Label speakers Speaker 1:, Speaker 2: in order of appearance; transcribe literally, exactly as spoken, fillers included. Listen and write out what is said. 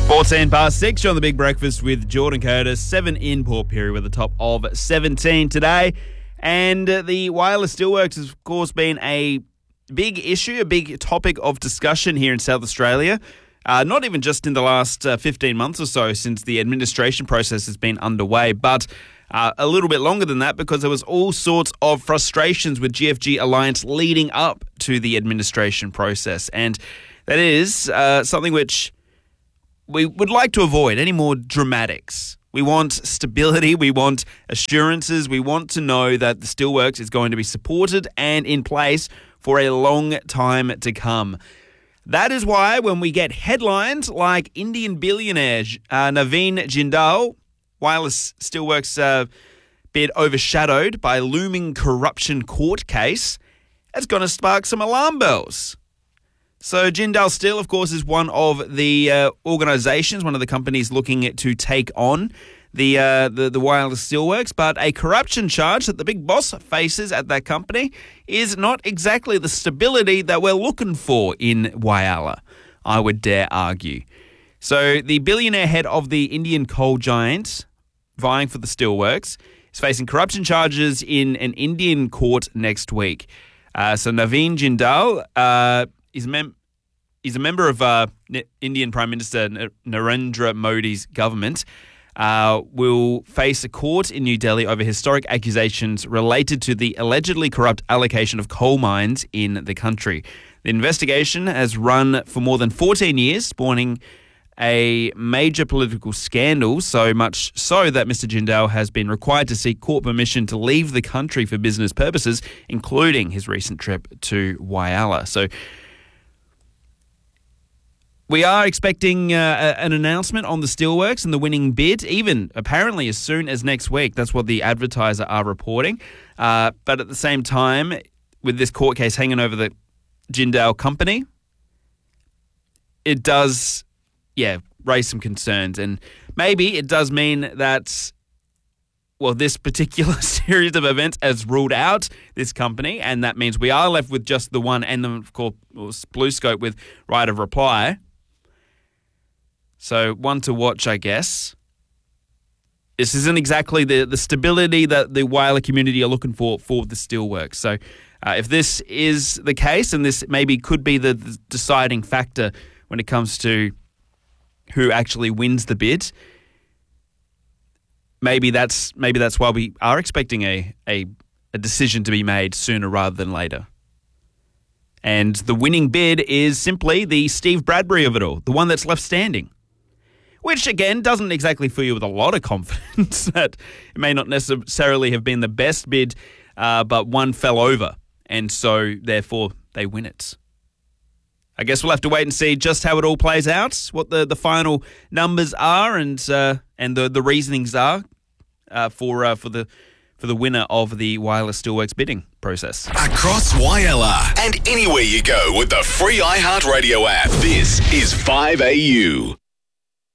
Speaker 1: fourteen past six, you're on the Big Breakfast with Jordan Curtis. Seven in Port Pirie with a top of seventeen today. And uh, the wireless steelworks has, of course, been a big issue, a big topic of discussion here in South Australia. Uh, not even just in the last uh, fifteen months or so since the administration process has been underway, but uh, a little bit longer than that because there was all sorts of frustrations with G F G Alliance leading up to the administration process. And that is uh, something which we would like to avoid, any more dramatics. We want stability, we want assurances, we want to know that the steelworks is going to be supported and in place for a long time to come. That is why when we get headlines like Indian billionaire uh, Navin Jindal, wireless steelworks uh, bid overshadowed by looming corruption court case, it's going to spark some alarm bells. So Jindal Steel, of course, is one of the uh, organisations, one of the companies looking to take on the, uh, the the wireless steelworks. But a corruption charge that the big boss faces at that company is not exactly the stability that we're looking for in Whyalla, I would dare argue. So the billionaire head of the Indian coal giant vying for the steelworks is facing corruption charges in an Indian court next week. Uh, so Navin Jindal... Uh, He's a, mem- he's a member of uh, Indian Prime Minister Narendra Modi's government, uh, will face a court in New Delhi over historic accusations related to the allegedly corrupt allocation of coal mines in the country. The investigation has run for more than fourteen years, spawning a major political scandal, so much so that Mister Jindal has been required to seek court permission to leave the country for business purposes, including his recent trip to Whyalla. So we are expecting uh, an announcement on the steelworks and the winning bid, even apparently as soon as next week. That's what the advertiser are reporting. Uh, but at the same time, with this court case hanging over the Jindal company, it does, yeah, raise some concerns. And maybe it does mean that, well, this particular series of events has ruled out this company, and that means we are left with just the one, and then, of course, BlueScope with right of reply. So one to watch, I guess. This isn't exactly the, the stability that the Whyalla community are looking for for the steelworks. So uh, if this is the case, and this maybe could be the, the deciding factor when it comes to who actually wins the bid, maybe that's maybe that's why we are expecting a, a, a decision to be made sooner rather than later. And the winning bid is simply the Steve Bradbury of it all, the one that's left standing. Which, again, doesn't exactly fill you with a lot of confidence that it may not necessarily have been the best bid, uh, but one fell over, and so, therefore, they win it. I guess we'll have to wait and see just how it all plays out, what the, the final numbers are and uh, and the, the reasonings are uh, for uh, for the for the winner of the wireless steelworks bidding process.
Speaker 2: Across Whyalla and anywhere you go with the free iHeartRadio app, this is five A U.